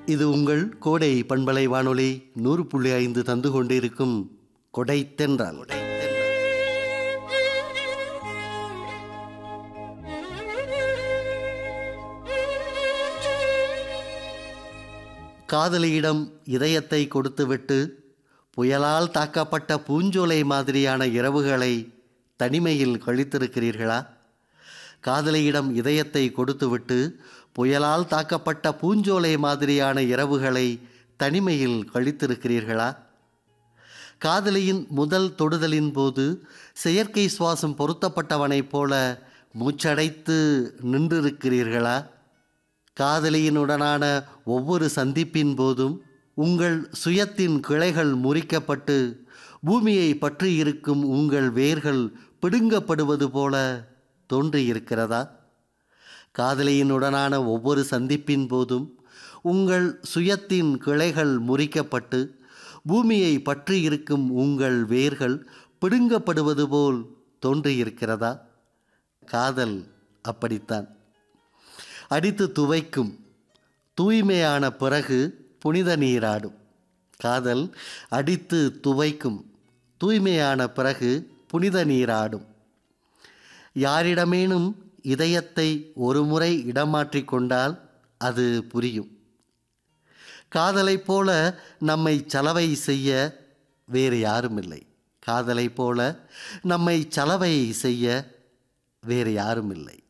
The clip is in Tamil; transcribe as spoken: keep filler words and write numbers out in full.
இது உங்கள் கோடை பண்பலை வானொலி நூறு புள்ளி ஐந்து தந்து கொண்டிருக்கும் கொடை தென்றல். காதலியிடம் இதயத்தை கொடுத்துவிட்டு புயலால் தாக்கப்பட்ட பூஞ்சோலை மாதிரியான இரவுகளை தனிமையில் கழித்திருக்கிறீர்களா? காதலியிடம் இதயத்தை கொடுத்துவிட்டு புயலால் தாக்கப்பட்ட பூஞ்சோலை மாதிரியான இரவுகளை தனிமையில் கழித்திருக்கிறீர்களா? காதலியின் முதல் தொடுதலின் போது செயற்கை சுவாசம் பொருத்தப்பட்டவனைப் போல மூச்சடைத்து நின்றிருக்கிறீர்களா? காதலியினுடனான ஒவ்வொரு சந்திப்பின் போதும் உங்கள் சுயத்தின் கிளைகள் முறிக்கப்பட்டு பூமியை பற்றி இருக்கும் உங்கள் வேர்கள் பிடுங்கப்படுவது போல தோன்றியிருக்கிறதா? காதலியினுடனான ஒவ்வொரு சந்திப்பின் போதும் உங்கள் சுயத்தின் கிளைகள் முறிக்கப்பட்டு பூமியை பற்றி இருக்கும் உங்கள் வேர்கள் பிடுங்கப்படுவது போல் தோன்றியிருக்கிறதா? காதல் அப்படித்தான். அடித்து துவைக்கும், தூய்மையான பிறகு புனித நீராடும். காதல் அடித்து துவைக்கும், தூய்மையான பிறகு புனித நீராடும். யாரிடமேனும் இதயத்தை ஒரு முறை இடமாற்றிக் கொண்டால் அது புரியும். காதலைப் போல நம்மை சலவை செய்ய வேறு யாரும் இல்லை. காதலைப் போல நம்மை சலவை செய்ய வேறு யாரும் இல்லை.